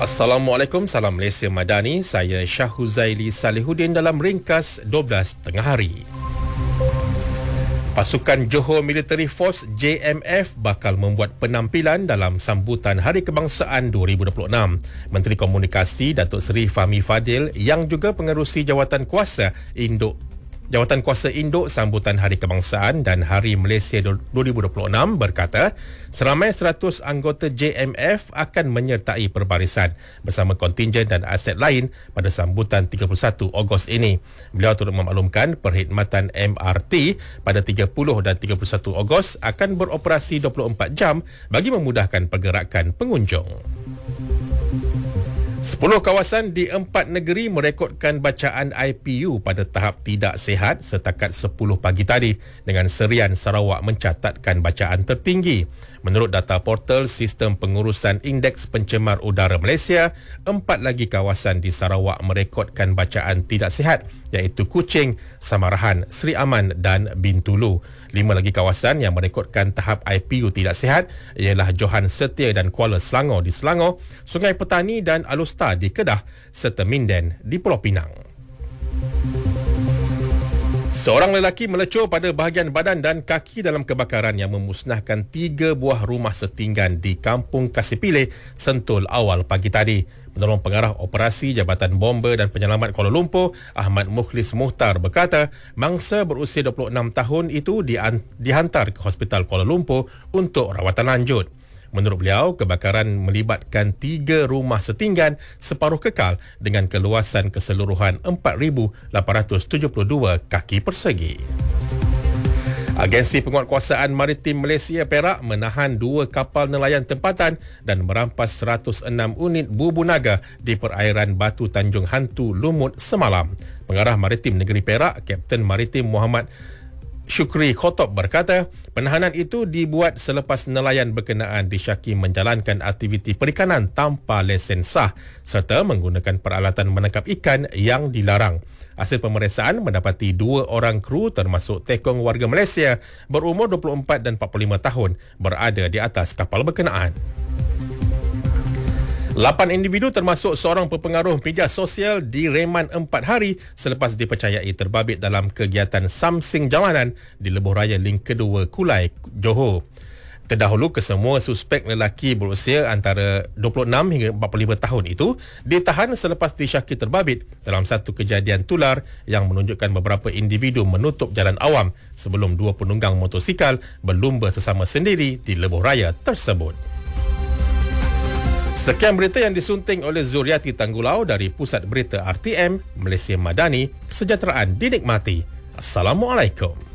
Assalamualaikum, salam Malaysia Madani. Saya Syahhuzaili Salihuddin dalam ringkas 12 tengah hari. Pasukan Johor Military Force JMF bakal membuat penampilan dalam sambutan Hari Kebangsaan 2026. Menteri Komunikasi Datuk Seri Fahmi Fadil yang juga pengerusi Jawatan Kuasa Induk sambutan Hari Kebangsaan dan Hari Malaysia 2026 berkata seramai 100 anggota JMF akan menyertai perbarisan bersama kontingen dan aset lain pada sambutan 31 Ogos ini. Beliau turut memaklumkan perkhidmatan MRT pada 30 dan 31 Ogos akan beroperasi 24 jam bagi memudahkan pergerakan pengunjung. 10 kawasan di 4 negeri merekodkan bacaan IPU pada tahap tidak sihat setakat 10 pagi tadi dengan serian Sarawak mencatatkan bacaan tertinggi. Menurut data portal Sistem Pengurusan Indeks Pencemar Udara Malaysia, 4 lagi kawasan di Sarawak merekodkan bacaan tidak sihat iaitu Kuching, Samarahan, Seri Aman dan Bintulu. 5 lagi kawasan yang merekodkan tahap IPU tidak sihat ialah Johan Setia dan Kuala Selangor di Selangor, Sungai Petani dan Alustar di Kedah serta Minden di Pulau Pinang. Seorang lelaki melecur pada bahagian badan dan kaki dalam kebakaran yang memusnahkan 3 buah rumah setinggan di Kampung Kasipilih, Sentul awal pagi tadi. Penolong Pengarah Operasi Jabatan Bomba dan Penyelamat Kuala Lumpur, Ahmad Mukhlis Muhtar berkata, mangsa berusia 26 tahun itu dihantar ke Hospital Kuala Lumpur untuk rawatan lanjut. Menurut beliau, kebakaran melibatkan 3 rumah setinggan separuh kekal dengan keluasan keseluruhan 4,872 kaki persegi. Agensi Penguatkuasaan Maritim Malaysia Perak menahan 2 kapal nelayan tempatan dan merampas 106 unit bubu naga di perairan Batu Tanjung Hantu Lumut semalam. Pengarah Maritim Negeri Perak, Kapten Maritim Muhammad Syukri Khotob berkata, penahanan itu dibuat selepas nelayan berkenaan disyaki menjalankan aktiviti perikanan tanpa lesen sah serta menggunakan peralatan menangkap ikan yang dilarang. Hasil pemeriksaan mendapati 2 orang kru termasuk tekong warga Malaysia berumur 24 dan 45 tahun berada di atas kapal berkenaan. 8 individu termasuk seorang pepengaruh media sosial direman 4 hari selepas dipercayai terbabit dalam kegiatan samsing jalanan di Lebuh Raya Ling Kedua Kulai, Johor. Terdahulu, kesemua suspek lelaki berusia antara 26 hingga 45 tahun itu ditahan selepas disyaki terbabit dalam satu kejadian tular yang menunjukkan beberapa individu menutup jalan awam sebelum 2 penunggang motosikal berlumba sesama sendiri di Lebuh Raya tersebut. Sekian berita yang disunting oleh Zuriati Tanggulau dari Pusat Berita RTM, Malaysia Madani. Kesejahteraan dinikmati. Assalamualaikum.